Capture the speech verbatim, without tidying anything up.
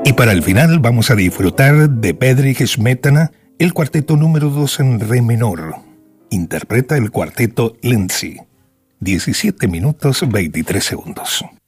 Y para el final vamos a disfrutar de Bedřich Smetana, el cuarteto número dos en re menor. Interpreta el cuarteto Lindsay. diecisiete minutos veintitrés segundos.